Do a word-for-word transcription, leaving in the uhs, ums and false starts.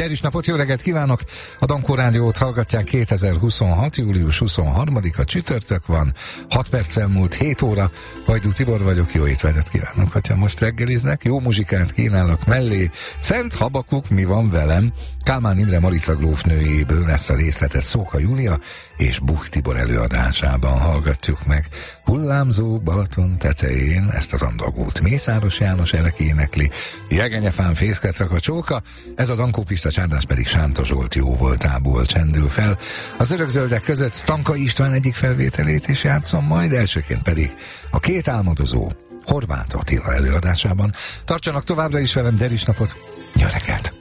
Derűs napot, jó reggelt kívánok! A Dankó Rádiót hallgatják, kétezer-huszonhat. július huszonharmadika csütörtök van, hat perccel múlt hét óra. Hajdú Tibor vagyok, jó étvágyat kívánok, hogyha most reggeliznek. Jó muzsikát kínálok mellé. Szent Habakuk, mi van velem? Kálmán Imre Marica grófnőjéből ezt a részletet Szóka Júlia és Buch Tibor előadásában hallgatjuk meg. Hullámzó Balaton tetején ezt az andagút Mészáros János Elek énekli. Jegenyefán fészket rak a csóka, ez a Dankó Pista csárdás pedig Sánta Zsolt jó voltából csendül fel. Az örökzöldek között Stanka István egyik felvételét is játszom majd, elsőként pedig a két álmodozó Horváth Attila előadásában. Tartsanak továbbra is velem, Derűs napot, jó reggelt!